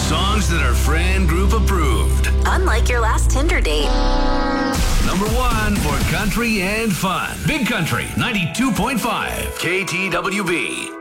Songs that are friend group approved. Unlike your last Tinder date. Number 1 for country and fun. Big Country 92.5 KTWB.